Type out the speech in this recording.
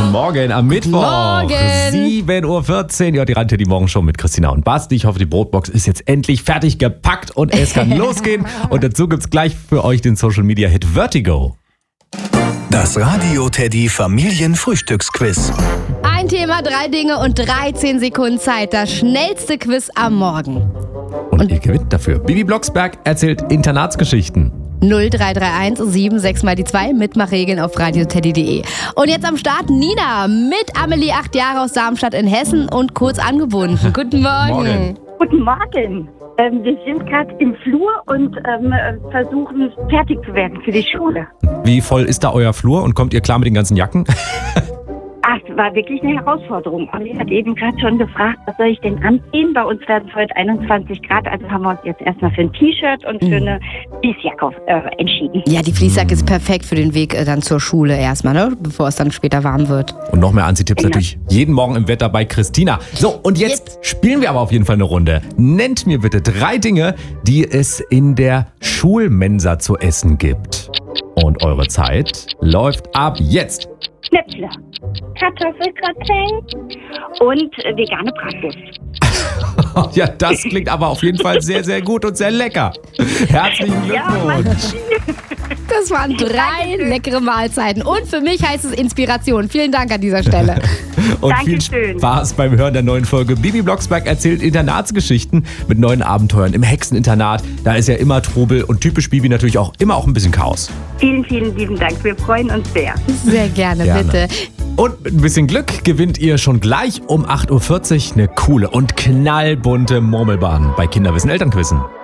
Guten Morgen am Mittwoch. Morgen. 7.14 Uhr. Ja, die Randteddy Morgenshow mit Christina und Basti. Ich hoffe, die Brotbox ist jetzt endlich fertig gepackt und es kann losgehen. Und dazu gibt's gleich für euch den Social Media Hit Vertigo. Das Radio Teddy Familienfrühstücksquiz. Ein Thema, 3 Dinge und 13 Sekunden Zeit. Das schnellste Quiz am Morgen. Und ihr gewinnt dafür. Bibi Blocksberg erzählt Internatsgeschichten. 0331 76 mal die 2 Mitmachregeln auf radioteddy.de. Und jetzt am Start Nina mit Amelie, 8 Jahre aus Darmstadt in Hessen und kurz angebunden. Guten Morgen. Morgen. Guten Morgen. Wir sind gerade im Flur und versuchen fertig zu werden für die Schule. Wie voll ist da euer Flur und kommt ihr klar mit den ganzen Jacken? Ach, es war wirklich eine Herausforderung. Olli hat eben gerade schon gefragt, was soll ich denn anziehen? Bei uns werden es heute 21 Grad, also haben wir uns jetzt erstmal für ein T-Shirt und für eine Fließjacke entschieden. Ja, die Fließjacke ist perfekt für den Weg dann zur Schule erstmal, ne? Bevor es dann später warm wird. Und noch mehr Anziehtipps natürlich jeden Morgen im Wetter bei Christina. So, und jetzt spielen wir aber auf jeden Fall eine Runde. Nennt mir bitte 3 Dinge, die es in der Schulmensa zu essen gibt. Und eure Zeit läuft ab jetzt. Schnäpfle, Kartoffelgratin und vegane Bratwurst. Ja, das klingt aber auf jeden Fall sehr, sehr gut und sehr lecker. Herzlichen Glückwunsch. Das waren 3 leckere Mahlzeiten. Und für mich heißt es Inspiration. Vielen Dank an dieser Stelle. Und viel Dankeschön. Spaß beim Hören der neuen Folge. Bibi Blocksberg erzählt Internatsgeschichten mit neuen Abenteuern im Hexeninternat. Da ist ja immer Trubel und typisch Bibi natürlich auch immer auch ein bisschen Chaos. Vielen, vielen lieben Dank. Wir freuen uns sehr. Sehr gerne, bitte. Und mit ein bisschen Glück gewinnt ihr schon gleich um 8.40 Uhr eine coole und knallbunte Murmelbahn bei Kinderwissen Elternquissen.